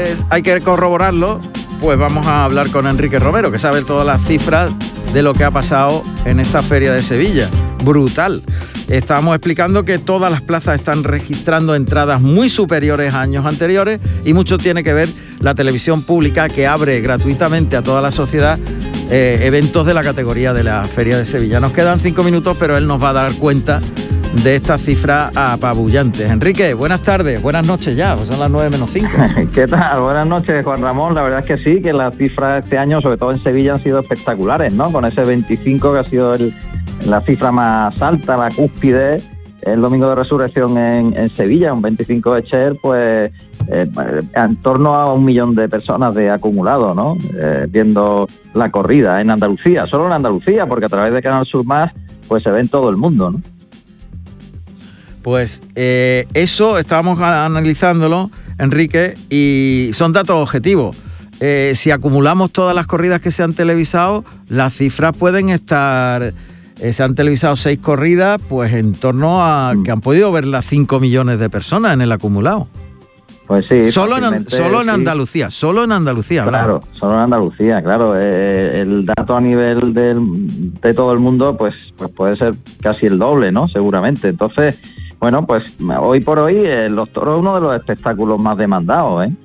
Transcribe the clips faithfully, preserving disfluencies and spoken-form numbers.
pues hay que corroborarlo, pues vamos a hablar con Enrique Romero, que sabe todas las cifras de lo que ha pasado en esta feria de Sevilla. Brutal. Estamos explicando que todas las plazas están registrando entradas muy superiores a años anteriores y mucho tiene que ver la televisión pública, que abre gratuitamente a toda la sociedad eh, eventos de la categoría de la feria de Sevilla. Nos quedan cinco minutos, pero él nos va a dar cuenta de estas cifras apabullantes. Enrique, buenas tardes, buenas noches ya, pues son las nueve menos cinco. ¿Qué tal? Buenas noches, Juan Ramón. La verdad es que sí, que las cifras este año, sobre todo en Sevilla, han sido espectaculares, ¿no? Con ese veinticinco que ha sido el, la cifra más alta, la cúspide, el domingo de resurrección en, en Sevilla, un veinticinco de share, pues eh, en torno a un millón de personas de acumulado, ¿no? Eh, viendo la corrida en Andalucía, solo en Andalucía, porque a través de Canal Sur Más, pues se ve en todo el mundo, ¿no? Pues eh, eso estábamos analizándolo, Enrique, y son datos objetivos. Eh, si acumulamos todas las corridas que se han televisado, las cifras pueden estar... Eh, se han televisado seis corridas, pues en torno a que han podido ver las cinco millones de personas en el acumulado. Pues sí. Solo en, solo en sí. Andalucía, solo en Andalucía. Claro, ¿verdad? Solo en Andalucía, claro. Eh, el dato a nivel del, de todo el mundo, pues, pues puede ser casi el doble, ¿no? Seguramente. Entonces, bueno, pues hoy por hoy eh, los toros es uno de los espectáculos más demandados, ¿eh?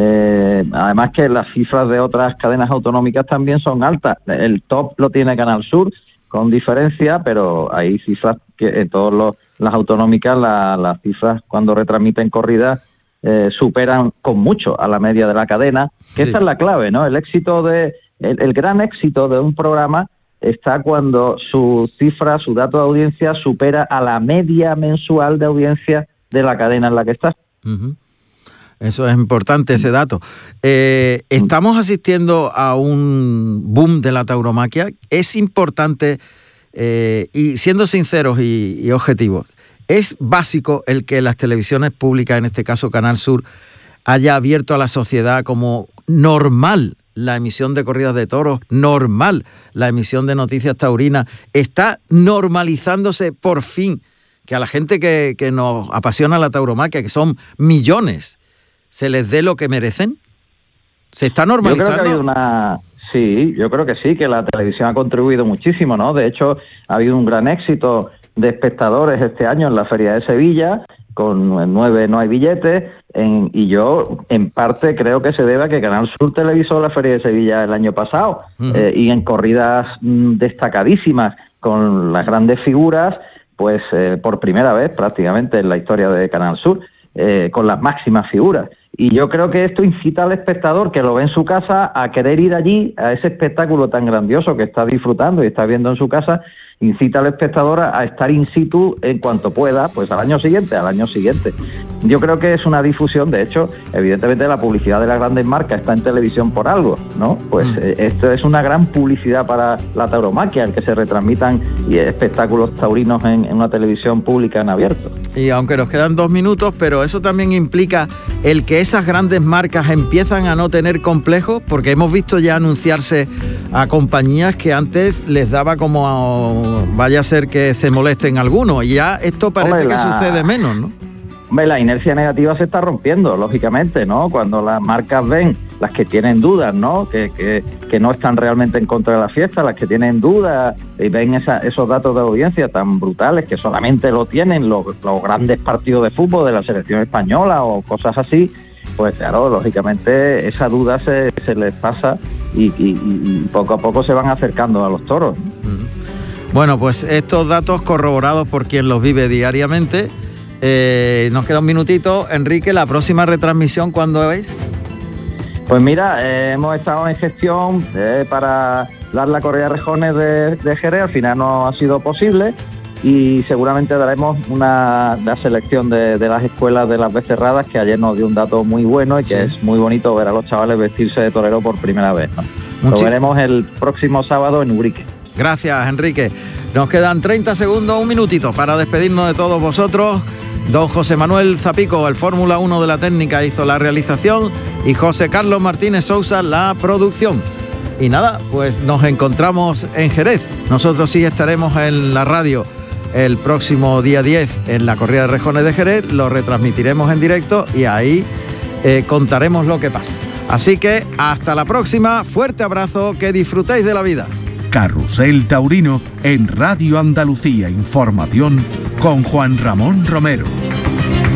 Eh, además que las cifras de otras cadenas autonómicas también son altas. El top lo tiene Canal Sur, con diferencia, pero hay cifras que en todas las autonómicas, la, las cifras cuando retransmiten corridas eh, superan con mucho a la media de la cadena, que sí. Esa es la clave, ¿no? El éxito de, el, el gran éxito de un programa está cuando su cifra, su dato de audiencia supera a la media mensual de audiencia de la cadena en la que está. Uh-huh. Eso es importante, ese dato. Eh, estamos asistiendo a un boom de la tauromaquia. Es importante, eh, y siendo sinceros y, y objetivos, es básico el que las televisiones públicas, en este caso Canal Sur, haya abierto a la sociedad como normal la emisión de corridas de toros, normal la emisión de noticias taurinas. Está normalizándose por fin que a la gente que, que nos apasiona la tauromaquia, que son millones, se les dé lo que merecen. ¿Se está normalizando? Yo creo que ha habido una... Sí, yo creo que sí, que la televisión ha contribuido muchísimo, ¿no? De hecho, ha habido un gran éxito de espectadores este año en la Feria de Sevilla, con nueve no hay billetes, en, y yo, en parte, creo que se debe a que Canal Sur televisó la Feria de Sevilla el año pasado, uh-huh. eh, y en corridas mmm, destacadísimas, con las grandes figuras, pues eh, por primera vez prácticamente en la historia de Canal Sur, eh, con las máximas figuras. Y yo creo que esto incita al espectador que lo ve en su casa a querer ir allí, a ese espectáculo tan grandioso que está disfrutando y está viendo en su casa, incita al espectador a, a estar in situ en cuanto pueda, pues al año siguiente, al año siguiente. Yo creo que es una difusión, de hecho, evidentemente la publicidad de las grandes marcas está en televisión por algo, ¿no? Pues mm. eh, esto es una gran publicidad para la tauromaquia, el que se retransmitan y espectáculos taurinos en, en una televisión pública en abierto. Y aunque nos quedan dos minutos, pero eso también implica el que esas grandes marcas empiezan a no tener complejos, porque hemos visto ya anunciarse a compañías que antes les daba como a, vaya a ser que se molesten algunos, y ya esto parece Hombre, la... que sucede menos, ¿no? Hombre, la inercia negativa se está rompiendo, lógicamente, ¿no? Cuando las marcas ven, las que tienen dudas, ¿no? Que, que, que no están realmente en contra de la fiesta, las que tienen dudas y ven esa, esos datos de audiencia tan brutales que solamente lo tienen los, los grandes partidos de fútbol de la selección española o cosas así, pues claro, lógicamente esa duda se, se les pasa y, y, y poco a poco se van acercando a los toros. Bueno, pues estos datos corroborados por quien los vive diariamente. Eh, nos queda un minutito. Enrique, ¿la próxima retransmisión cuándo es? Pues mira, eh, hemos estado en gestión eh, para dar la corrida de rejones de, de Jerez, al final no ha sido posible y seguramente daremos una la selección de, de las escuelas de las Becerradas, que ayer nos dio un dato muy bueno y que sí. Es muy bonito ver a los chavales vestirse de torero por primera vez, ¿no? Muchis- Lo veremos el próximo sábado en Ubrique. Gracias, Enrique. Nos quedan treinta segundos, un minutito para despedirnos de todos vosotros. Don José Manuel Zapico, el Fórmula uno de la técnica, hizo la realización y José Carlos Martínez Sousa la producción. Y nada, pues nos encontramos en Jerez. Nosotros sí estaremos en la radio el próximo día diez en la corrida de rejones de Jerez, lo retransmitiremos en directo y ahí eh, contaremos lo que pasa. Así que hasta la próxima, fuerte abrazo, que disfrutéis de la vida. Carrusel Taurino en Radio Andalucía Información con Juan Ramón Romero.